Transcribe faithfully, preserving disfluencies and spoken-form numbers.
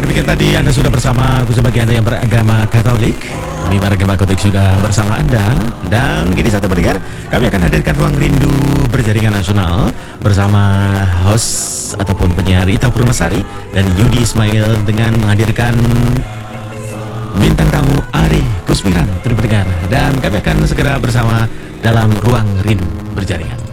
demikian tadi Anda sudah bersama khusus bagi Anda yang beragama Katolik. Kami beragama Katolik sudah bersama Anda. Dan gini satu pendengar, kami akan hadirkan Ruang Rindu Berjaringan Nasional bersama host ataupun penyiar Ita Purmasari dan Yudi Ismail dengan menghadirkan bintang tamu Ari Kusmiran, pendengar. Dan kami akan segera bersama dalam Ruang Rindu Berjaringan.